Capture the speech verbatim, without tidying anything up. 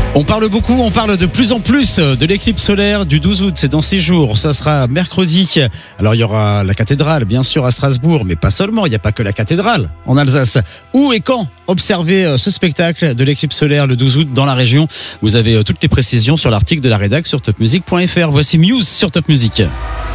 On parle beaucoup, on parle de plus en plus de l'éclipse solaire du douze août, c'est dans six jours, ça sera mercredi. Alors il y aura la cathédrale bien sûr à Strasbourg, mais pas seulement, il n'y a pas que la cathédrale en Alsace. Où et quand observer ce spectacle de l'éclipse solaire le douze août dans la région? Vous avez toutes les précisions sur l'article de la rédac sur top music point f r. Voici Muse sur Top Music.